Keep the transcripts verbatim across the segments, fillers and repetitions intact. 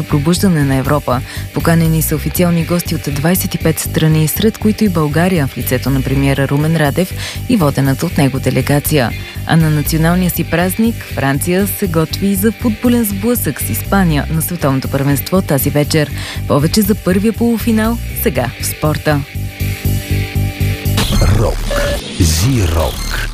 пробуждане на Европа. Поканени са официални гости от двадесет и пет страни, сред които и България в лицето на премиера Румен Радев и водената от него делегация. А на националния си празник Франция се готви за футболен сблъсък с Испания на световното първенство тази вечер. Повече за първия полуфинал сега в спорта. Рок. Зи-рок.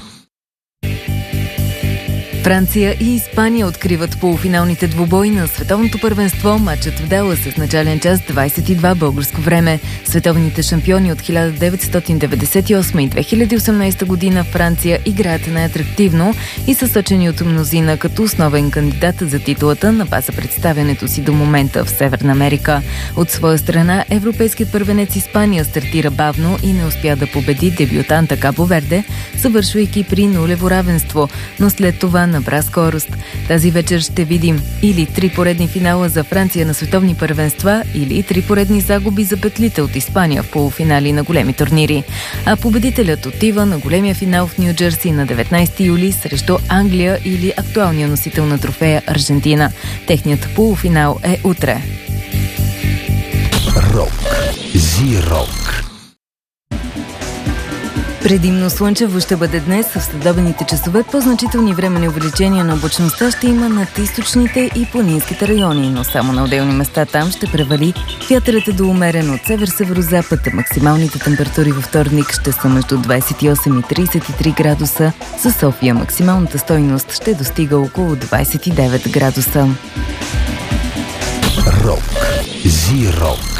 Франция и Испания откриват полуфиналните двубои на световното първенство. Матчът в Далас е с начален час двадесет и два българско време. Световните шампиони от хиляда деветстотин деветдесет и осма и две хиляди и осемнадесета година Франция играят най-атрактивно и са сочени от мнозина като основен кандидат за титулата на база представянето си до момента в Северна Америка. От своя страна европейският първенец Испания стартира бавно и не успя да победи дебютанта Кабо Верде, завършвайки при нулево равенство, но след това набра скорост. Тази вечер ще видим или три поредни финала за Франция на световни първенства, или три поредни загуби за петлите от Испания в полуфинали на големи турнири. А победителят отива на големия финал в Ню Джерси на деветнадесети юли срещу Англия или актуалния носител на трофея Аржентина. Техният полуфинал е утре. Рок. Зи-рок. Предимно слънчево ще бъде днес, в следобедните часове по-значителни времени увеличения на облачността ще има над източните и планинските райони, но само на отделни места там ще превали. Вятърът е до умерен от север-северозапад, а максималните температури във вторник ще са между двадесет и осем и тридесет и три градуса. За София максималната стойност ще достига около двадесет и девет градуса. Рок. Зи-рок.